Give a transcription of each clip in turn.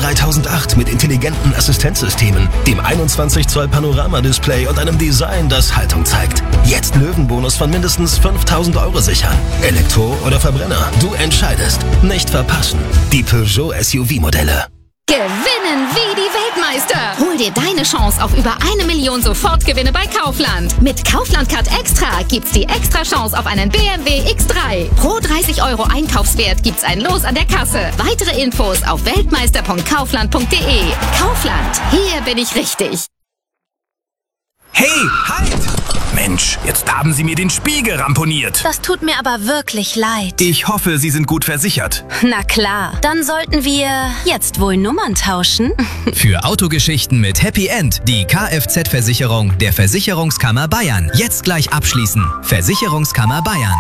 3008 mit intelligenten Assistenzsystemen, dem 21 Zoll Panoramadisplay und einem Design, das Haltung zeigt. Jetzt Löwenbonus von mindestens 5.000 € sichern. Elektro oder Verbrenner? Du entscheidest. Nicht verpassen. Die Peugeot SUV-Modelle. Gewinnen wie die Weltmeister! Hol dir deine Chance auf über 1 Million Sofortgewinne bei Kaufland. Mit Kaufland Card Extra gibt's die extra Chance auf einen BMW X3. Pro 30 € Einkaufswert gibt's ein Los an der Kasse. Weitere Infos auf weltmeister.kaufland.de. Kaufland, hier bin ich richtig. Hey, halt! Mensch, jetzt haben Sie mir den Spiegel ramponiert. Das tut mir aber wirklich leid. Ich hoffe, Sie sind gut versichert. Na klar, dann sollten wir jetzt wohl Nummern tauschen. Für Autogeschichten mit Happy End die Kfz-Versicherung der Versicherungskammer Bayern. Jetzt gleich abschließen. Versicherungskammer Bayern.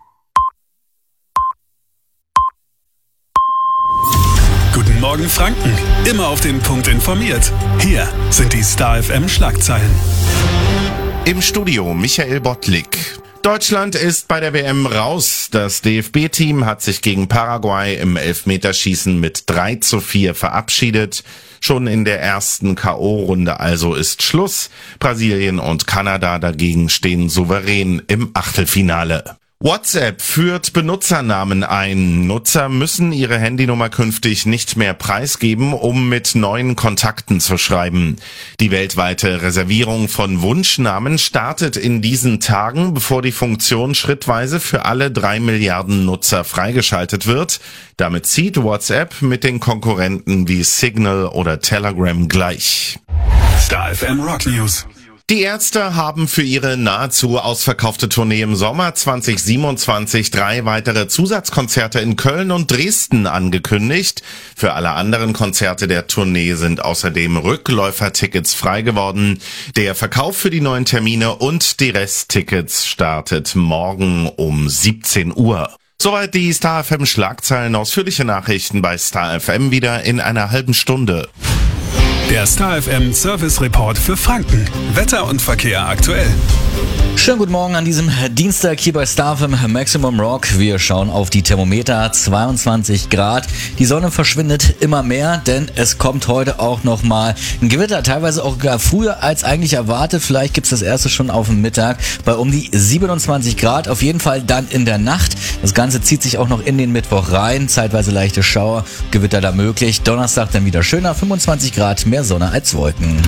Guten Morgen Franken, immer auf den Punkt informiert. Hier sind die Star FM Schlagzeilen. Im Studio Michael Bottlik. Deutschland ist bei der WM raus. Das DFB-Team hat sich gegen Paraguay im Elfmeterschießen mit 3:4 verabschiedet. Schon in der ersten K.O.-Runde also ist Schluss. Brasilien und Kanada dagegen stehen souverän im Achtelfinale. WhatsApp führt Benutzernamen ein. Nutzer müssen ihre Handynummer künftig nicht mehr preisgeben, um mit neuen Kontakten zu schreiben. Die weltweite Reservierung von Wunschnamen startet in diesen Tagen, bevor die Funktion schrittweise für alle 3 Milliarden Nutzer freigeschaltet wird. Damit zieht WhatsApp mit den Konkurrenten wie Signal oder Telegram gleich. Star FM Rock News. Die Ärzte haben für ihre nahezu ausverkaufte Tournee im Sommer 2027 3 weitere Zusatzkonzerte in Köln und Dresden angekündigt. Für alle anderen Konzerte der Tournee sind außerdem Rückläufertickets frei geworden. Der Verkauf für die neuen Termine und die Resttickets startet morgen um 17 Uhr. Soweit die Star FM Schlagzeilen. Ausführliche Nachrichten bei Star FM wieder in einer halben Stunde. Der Star FM Service Report für Franken. Wetter und Verkehr aktuell. Schönen guten Morgen an diesem Dienstag hier bei Star FM Maximum Rock. Wir schauen auf die Thermometer, 22 Grad. Die Sonne verschwindet immer mehr, denn es kommt heute auch nochmal ein Gewitter, teilweise auch gar früher als eigentlich erwartet. Vielleicht gibt's das erste schon auf dem Mittag bei um die 27 Grad. Auf jeden Fall dann in der Nacht. Das Ganze zieht sich auch noch in den Mittwoch rein. Zeitweise leichte Schauer, Gewitter da möglich. Donnerstag dann wieder schöner, 25 Grad, mehr Sonne als Wolken.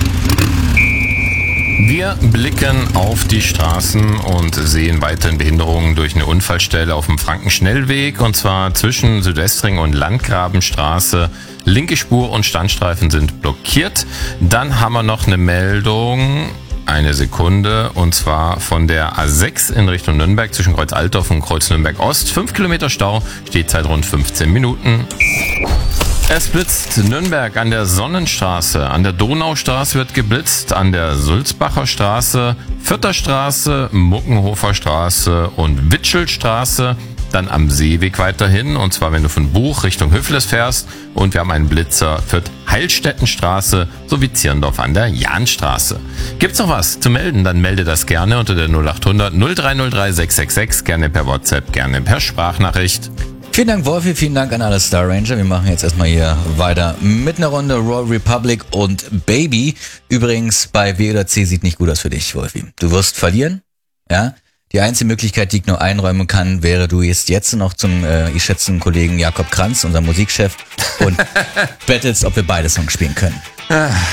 Wir blicken auf die Straßen und sehen weiterhin Behinderungen durch eine Unfallstelle auf dem Frankenschnellweg, und zwar zwischen Südwestring und Landgrabenstraße. Linke Spur und Standstreifen sind blockiert. Dann haben wir noch eine Meldung, eine Sekunde, und zwar von der A6 in Richtung Nürnberg zwischen Kreuz Altdorf und Kreuz Nürnberg Ost. 5 Kilometer Stau, Stehzeit rund 15 Minuten. Es blitzt Nürnberg an der Sonnenstraße, an der Donaustraße wird geblitzt, an der Sulzbacher Straße, Fürther Straße, Muckenhofer Straße und Witschelstraße, dann am Seeweg weiterhin, und zwar wenn du von Buch Richtung Höfles fährst, und wir haben einen Blitzer für Heilstättenstraße sowie Zierndorf an der Jahnstraße. Gibt's noch was zu melden, dann melde das gerne unter der 0800 0303 666, gerne per WhatsApp, gerne per Sprachnachricht. Vielen Dank, Wolfi, vielen Dank an alle Star Ranger. Wir machen jetzt erstmal hier weiter mit einer Runde Royal Republic und Baby. Übrigens, bei W oder C sieht nicht gut aus für dich, Wolfi. Du wirst verlieren, ja. Die einzige Möglichkeit, die ich nur einräumen kann, wäre, du gehst jetzt noch zum geschätzten Kollegen Jakob Kranz, unserem Musikchef, und bettelst, ob wir beide Songs spielen können.